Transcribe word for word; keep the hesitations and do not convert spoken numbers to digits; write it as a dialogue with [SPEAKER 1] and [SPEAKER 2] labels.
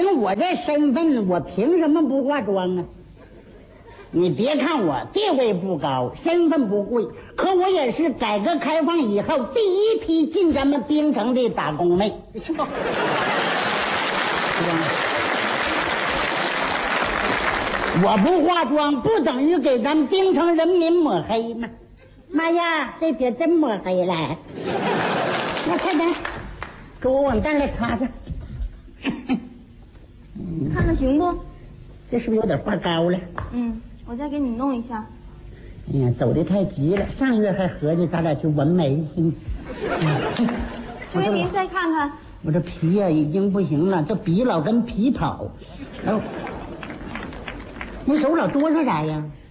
[SPEAKER 1] 凭我这身份，我凭什么不化妆啊？你别看我地位不高，身份不贵，可我也是改革开放以后第一批进咱们冰城的打工妹。我不化妆不等于给咱们冰城人民抹黑吗？妈呀，这撇真抹黑了！那快点，给我往蛋来擦擦。
[SPEAKER 2] 看看行不？
[SPEAKER 1] 这是不是有点画高了？
[SPEAKER 2] 嗯，我再给你弄一下。
[SPEAKER 1] 哎呀，走得太急了，上月还合计咱俩去纹眉去呢。
[SPEAKER 2] 这回您再看看。
[SPEAKER 1] 我这皮呀、啊、已经不行了，这鼻老跟皮跑。然后，你手老哆嗦啥呀？